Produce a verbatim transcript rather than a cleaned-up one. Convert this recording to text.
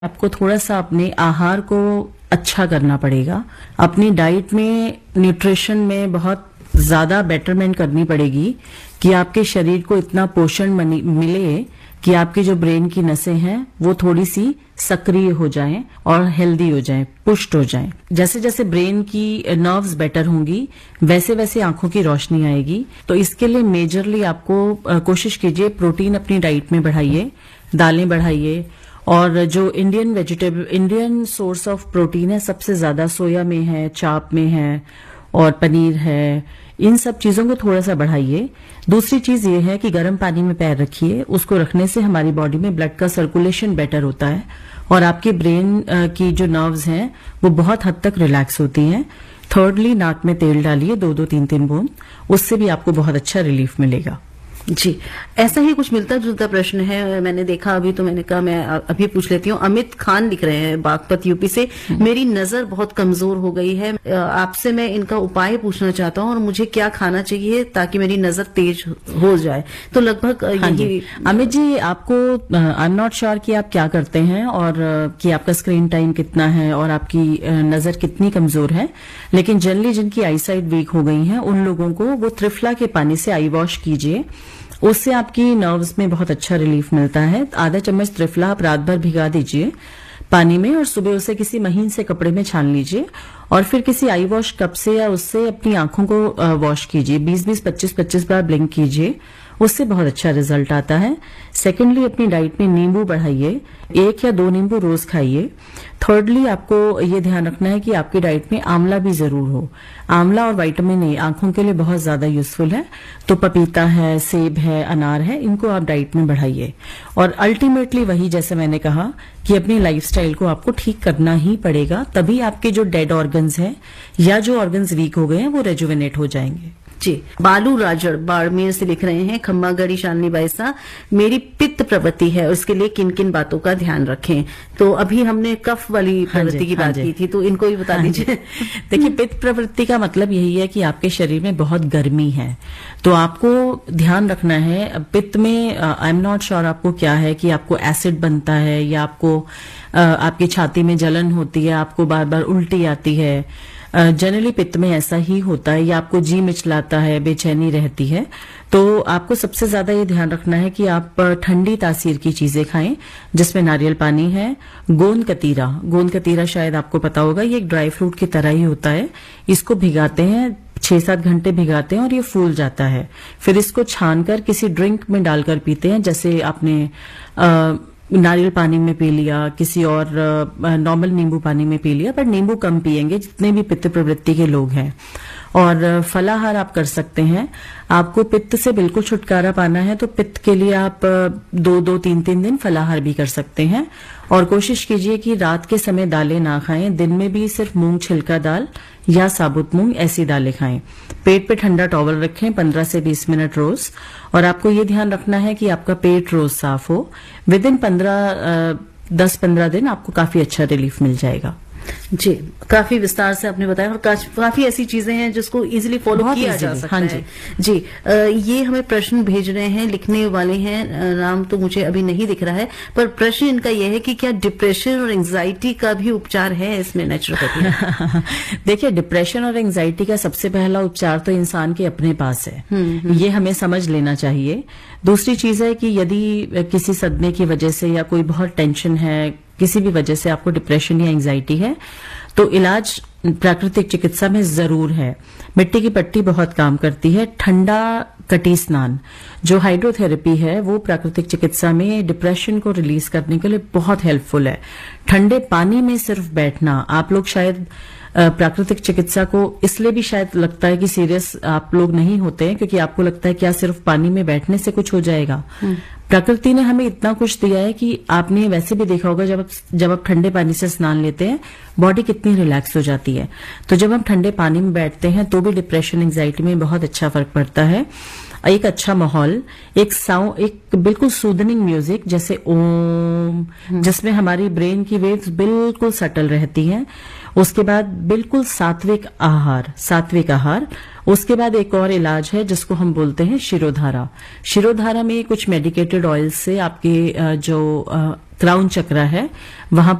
आपको थोड़ा सा अपने आहार को अच्छा करना पड़ेगा। अपनी डाइट में न्यूट्रिशन में बहुत ज्यादा बेटरमेंट करनी पड़ेगी कि आपके शरीर को इतना पोषण मनी- मिले कि आपकी जो ब्रेन की नसें हैं वो थोड़ी सी सक्रिय हो जाएं और हेल्दी हो जाएं, पुष्ट हो जाएं। जैसे जैसे ब्रेन की नर्व्स बेटर होंगी वैसे वैसे आंखों की रोशनी आएगी। तो इसके लिए मेजरली आपको अ, कोशिश कीजिए प्रोटीन अपनी डाइट में बढ़ाइए, दालें बढ़ाइए। और जो Indian vegetable Indian source of protein है सबसे ज्यादा सोया में है, चाप में है और पनीर है। इन सब चीजों को थोड़ा सा बढ़ाइए। दूसरी चीज ये है कि गर्म पानी में पैर रखिए। उसको रखने से हमारी बॉडी में ब्लड का सर्कुलेशन बेटर होता है और आपके ब्रेन की जो नर्व्स हैं वो बहुत हद तक रिलैक्स होती हैं। थर्डली, नाक में तेल डालिए दो दो तीन तीन बूंद, उससे भी आपको बहुत अच्छा रिलीफ मिलेगा। जी, ऐसा ही कुछ मिलता जुलता प्रश्न है मैंने देखा अभी, तो मैंने कहा मैं अभी पूछ लेती हूँ। अमित खान लिख रहे हैं बागपत यूपी से, मेरी नजर बहुत कमजोर हो गई है, आपसे मैं इनका उपाय पूछना चाहता हूँ और मुझे क्या खाना चाहिए ताकि मेरी नजर तेज हो जाए। तो लगभग हाँ यही। जी। अमित जी, आपको आई एम नॉट श्योर कि आप क्या करते हैं और uh, कि आपका स्क्रीन टाइम कितना है और आपकी uh, नजर कितनी कमजोर है, लेकिन जनरली जिनकी आई साइट वीक हो गई है उन लोगों को वो त्रिफला के पानी से आई वॉश कीजिए। उससे आपकी नर्व्स में बहुत अच्छा रिलीफ मिलता है। आधा चम्मच त्रिफला आप रात भर भिगा दीजिए पानी में और सुबह उसे किसी महीन से कपड़े में छान लीजिए और फिर किसी आई वॉश कप से या उससे अपनी आंखों को वॉश कीजिए। बीस बीस पच्चीस पच्चीस बार ब्लिंक कीजिए, उससे बहुत अच्छा रिजल्ट आता है। सेकेंडली, अपनी डाइट में नींबू बढ़ाइए, एक या दो नींबू रोज खाइए। थर्डली, आपको ये ध्यान रखना है कि आपकी डाइट में आंवला भी जरूर हो। आंवला और विटामिन ए आंखों के लिए बहुत ज्यादा यूजफुल है। तो पपीता है, सेब है, अनार है, इनको आप डाइट में बढ़ाइए। और अल्टीमेटली वही, जैसे मैंने कहा कि अपनी लाइफस्टाइल को आपको ठीक करना ही पड़ेगा, तभी आपके जो डेड ऑर्गन्स हैं या जो ऑर्गन्स वीक हो गए हैं वो रेजुविनेट हो जाएंगे। जी, बालू राजड़ बाड़मेर से लिख रहे हैं, खम्मागढ़ी शालिनी बाईसा, मेरी पित्त प्रवृत्ति है, उसके लिए किन किन बातों का ध्यान रखें। तो अभी हमने कफ वाली प्रवृत्ति की बात की थी, तो इनको भी बता दीजिए। देखिए, पित्त प्रवृत्ति का मतलब यही है कि आपके शरीर में बहुत गर्मी है, तो आपको ध्यान रखना है। पित्त में आई एम नॉट श्योर आपको क्या है, कि आपको एसिड बनता है या आपको uh, आपकी छाती में जलन होती है, आपको बार बार उल्टी आती है। जनरली uh, पित्त में ऐसा ही होता है, या आपको जी मिचलाता है, बेचैनी रहती है। तो आपको सबसे ज्यादा ये ध्यान रखना है कि आप ठंडी तासीर की चीजें खाएं, जिसमें नारियल पानी है। गोंद कतीरा, गोंद कतीरा शायद आपको पता होगा, ये एक ड्राई फ्रूट की तरह ही होता है। इसको भिगाते हैं, छह सात घंटे भिगाते हैं और ये फूल जाता है। फिर इसको छानकर किसी ड्रिंक में डालकर पीते हैं, जैसे आपने आ, नारियल पानी में पी लिया, किसी और नॉर्मल नींबू पानी में पी लिया, पर नींबू कम पिएंगे जितने भी पित्त प्रवृत्ति के लोग हैं। और फलाहार आप कर सकते हैं। आपको पित्त से बिल्कुल छुटकारा पाना है तो पित्त के लिए आप दो दो तीन तीन दिन फलाहार भी कर सकते हैं। और कोशिश कीजिए कि रात के समय दालें ना खाएं, दिन में भी सिर्फ मूंग छिलका दाल या साबुत मूंग ऐसी दालें खाएं। पेट पे ठंडा टॉवल रखें पंद्रह से बीस मिनट रोज। और आपको ये ध्यान रखना है कि आपका पेट रोज साफ हो। विद इन पंद्रह दस पंद्रह दिन आपको काफी अच्छा रिलीफ मिल जाएगा। जी, काफी विस्तार से आपने बताया और काफी ऐसी चीजें हैं जिसको इजीली फॉलो किया जा सकता हाँ है। जी, जी आ, ये हमें प्रश्न भेज रहे हैं, लिखने वाले हैं, नाम तो मुझे अभी नहीं दिख रहा है, पर प्रश्न इनका यह है कि क्या डिप्रेशन और एंजाइटी का भी उपचार है इसमें नेचुरोपैथी? देखिए, डिप्रेशन और एंजाइटी का सबसे पहला उपचार तो इंसान के अपने पास है, ये हमें समझ लेना चाहिए। दूसरी चीज है कि यदि किसी सदमे की वजह से या कोई बहुत टेंशन है, किसी भी वजह से आपको डिप्रेशन या एंजाइटी है, तो इलाज प्राकृतिक चिकित्सा में जरूर है। मिट्टी की पट्टी बहुत काम करती है। ठंडा कटी स्नान जो हाइड्रोथेरेपी है वो प्राकृतिक चिकित्सा में डिप्रेशन को रिलीज करने के लिए बहुत हेल्पफुल है। ठंडे पानी में सिर्फ बैठना, आप लोग शायद प्राकृतिक चिकित्सा को इसलिए भी शायद लगता है कि सीरियस आप लोग नहीं होते हैं, क्योंकि आपको लगता है क्या सिर्फ पानी में बैठने से कुछ हो जाएगा। प्रकृति ने हमें इतना कुछ दिया है कि आपने वैसे भी देखा होगा, जब आप जब आप ठंडे पानी से स्नान लेते हैं बॉडी कितनी रिलैक्स हो जाती है। तो जब हम ठंडे पानी में बैठते हैं तो भी डिप्रेशन एंजाइटी में बहुत अच्छा फर्क पड़ता है। एक अच्छा माहौल, एक साउंड, एक बिल्कुल सूदनिंग म्यूजिक जैसे ओम, जिसमें हमारी ब्रेन की वेव्स बिल्कुल सटल रहती हैं। उसके बाद बिल्कुल सात्विक आहार, सात्विक आहार। उसके बाद एक और इलाज है जिसको हम बोलते हैं शिरोधारा। शिरोधारा में कुछ मेडिकेटेड ऑयल से आपके जो क्राउन चक्रा है, वहां